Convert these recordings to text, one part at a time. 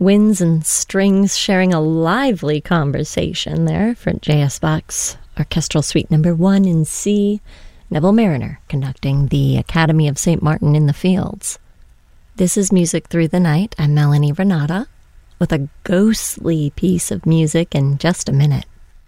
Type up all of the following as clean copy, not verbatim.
Winds and strings sharing a lively conversation there for J.S. Bach's Orchestral Suite No. 1 in C. Neville Marriner conducting the Academy of St. Martin in the Fields. This is Music Through the Night. I'm Melanie Renata with a ghostly piece of music in just a minute.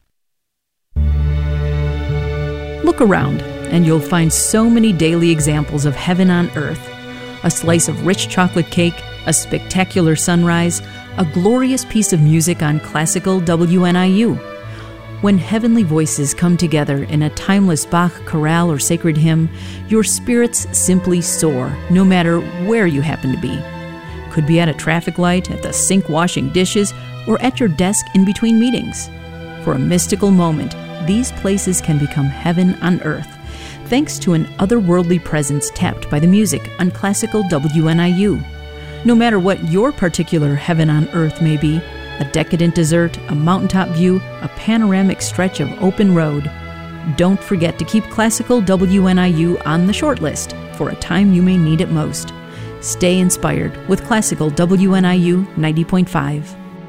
Look around, and you'll find so many daily examples of heaven on earth. A slice of rich chocolate cake, a spectacular sunrise, a glorious piece of music on classical WNIU. When heavenly voices come together in a timeless Bach chorale or sacred hymn, your spirits simply soar, no matter where you happen to be. Could be at a traffic light, at the sink washing dishes, or at your desk in between meetings. For a mystical moment, these places can become heaven on earth, thanks to an otherworldly presence tapped by the music on classical WNIU. No matter what your particular heaven on earth may be, a decadent dessert, a mountaintop view, a panoramic stretch of open road, don't forget to keep classical WNIU on the short list for a time you may need it most. Stay inspired with classical WNIU 90.5.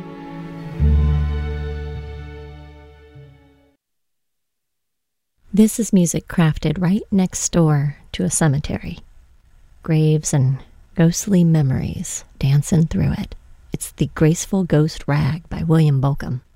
This is music crafted right next door to a cemetery. Graves and ghostly memories dancing through it. It's The Graceful Ghost Rag by William Bolcom.